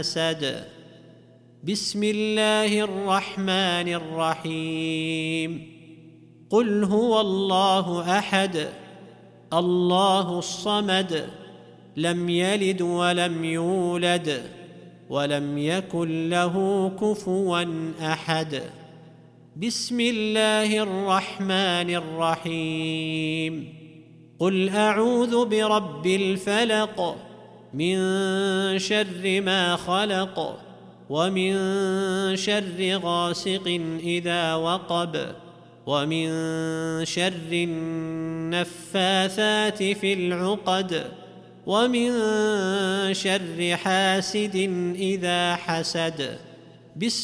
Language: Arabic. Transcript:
حسد. بسم الله الرحمن الرحيم. قل هو الله أحد الله الصمد لم يلد ولم يولد ولم يكن له كفوا أحد. بسم الله الرحمن الرحيم. قل أعوذ برب الفلق من شر ما خلق ومن شر غاسق إذا وقب ومن شر النفاثات في العقد ومن شر حاسد إذا حسد.